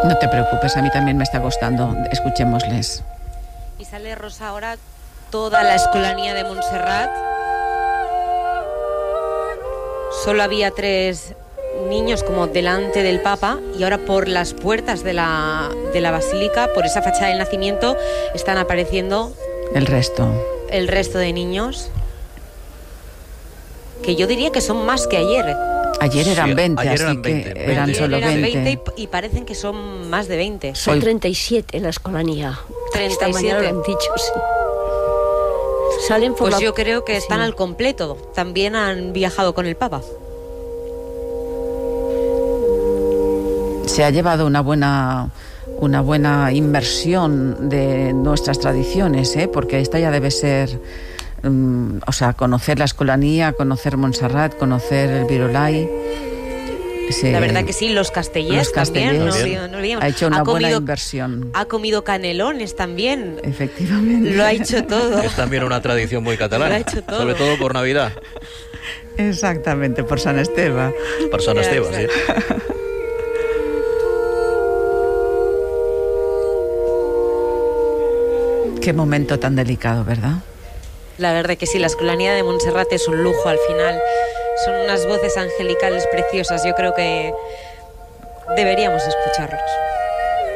No te preocupes, a mí también me está costando. Escuchémosles. Y sale Rosa ahora toda la escolanía de Montserrat. Solo había 3 niños como delante del Papa, y ahora por las puertas de la basílica, por esa fachada del nacimiento, están apareciendo el resto de niños, que yo diría que son más que ayer. Ayer eran 20, ayer así eran 20, que eran solo 20. Y parecen que son más de 20. Son 37 en la escolanía. 37. Esta mañana lo han dicho, sí. Salen por pues yo creo que están al completo. También han viajado con el Papa. Se ha llevado una buena inversión de nuestras tradiciones, porque esta ya debe ser, conocer la escolanía, conocer Montserrat, conocer el Virolai. La verdad que sí, los castellers también. No ha hecho una buena inversión. Ha comido canelones también. Efectivamente. Lo ha hecho todo. Es también una tradición muy catalana. Lo ha hecho todo. Sobre todo por Navidad. Exactamente, por San Esteban. Por San Esteban, sí. Qué momento tan delicado, ¿verdad? La verdad que sí, la escolanía de Montserrat es un lujo al final. Son unas voces angelicales preciosas. Yo creo que deberíamos escucharlos.